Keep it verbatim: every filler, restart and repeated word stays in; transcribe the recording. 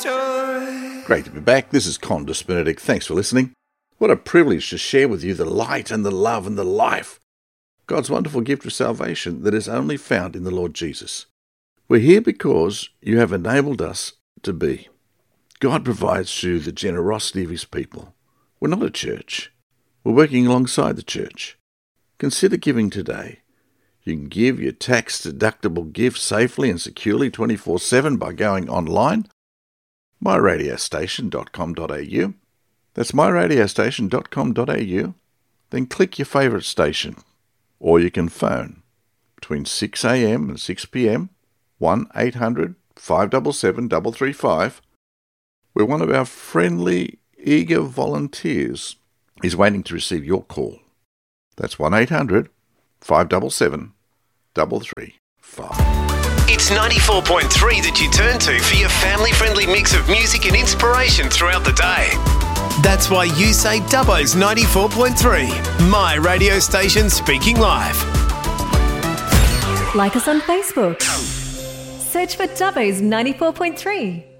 joy. Great to be back. This is Condis Benedict. Thanks for listening. What a privilege to share with you the light and the love and the life, God's wonderful gift of salvation that is only found in the Lord Jesus. We're here because you have enabled us to be. God provides through the generosity of his people. We're not a church. We're working alongside the church. Consider giving today. You can give your tax-deductible gift safely and securely twenty-four seven by going online, my radio station dot com dot a u. That's my radio station dot com dot a u. Then click your favourite station. Or you can phone between six a m and six p m, one eight hundred five seven seven three three five, where one of our friendly, eager volunteers is waiting to receive your call. That's one eight hundred five seven seven three three five. It's ninety-four point three that you turn to for your family-friendly mix of music and inspiration throughout the day. That's why you say Dubbo's ninety-four point three, my radio station speaking live. Like us on Facebook. Search for Dubbo's ninety-four point three.